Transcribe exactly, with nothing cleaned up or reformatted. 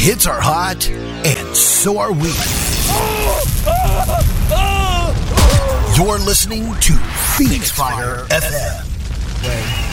hits are hot, and so are we. You're listening to Phoenix Fire F M.